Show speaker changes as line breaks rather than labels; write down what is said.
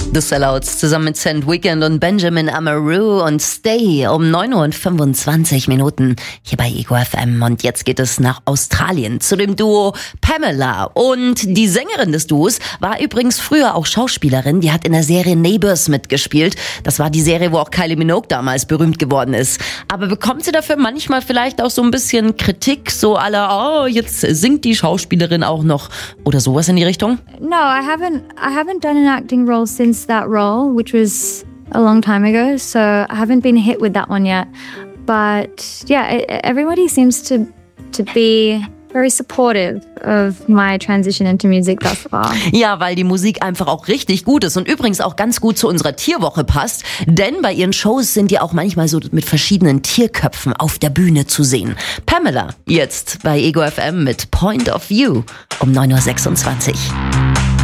The Sellouts zusammen mit St. Weekend und Benjamin Amaru und Stay um 9:25 hier bei Ego FM. Und jetzt geht es nach Australien zu dem Duo Pamela. Und die Sängerin des Duos war übrigens früher auch Schauspielerin. Die hat in der Serie Neighbours mitgespielt. Das war die Serie, wo auch Kylie Minogue damals berühmt geworden ist. Aber bekommt sie dafür manchmal vielleicht auch so ein bisschen Kritik? So à la, oh, jetzt singt die Schauspielerin auch noch. Oder sowas in die Richtung?
No, I haven't done an acting role since that role, which was a long time ago, so I haven't been hit with that one yet. But yeah, everybody seems to be very supportive of my transition into music thus far.
Ja, weil die Musik einfach auch richtig gut ist und übrigens auch ganz gut zu unserer Tierwoche passt, denn bei ihren Shows sind die auch manchmal so mit verschiedenen Tierköpfen auf der Bühne zu sehen. Pamela, jetzt bei Ego FM mit Point of View um 9:26 Uhr.